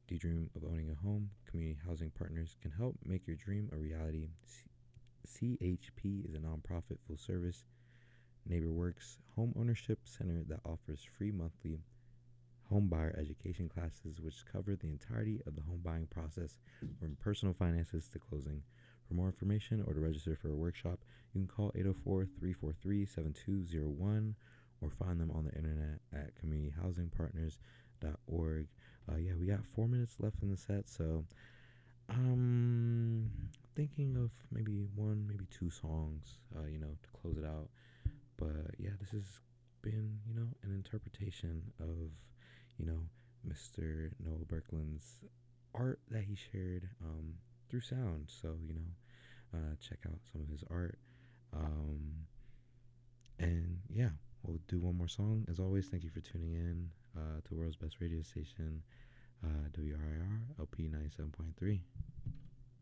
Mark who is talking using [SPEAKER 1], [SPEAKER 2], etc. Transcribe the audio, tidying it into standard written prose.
[SPEAKER 1] Do you dream of owning a home? Community Housing Partners can help make your dream a reality. CHP is a nonprofit full service NeighborWorks home ownership center that offers free monthly home buyer education classes which cover the entirety of the home buying process from personal finances to closing. For more information or to register for a workshop, you can call 804-343-7201 or find them on the internet at communityhousingpartners.org. Yeah, we got 4 minutes left in the set, so thinking of maybe one, maybe two songs, to close it out. But yeah, this has been, an interpretation of, you know, Mr. Noah Berkland's art that he shared through sound. So, check out some of his art. Um, and yeah, we'll do one more song. As always, thank you for tuning in to World's Best Radio Station, WRIR LP 97.3.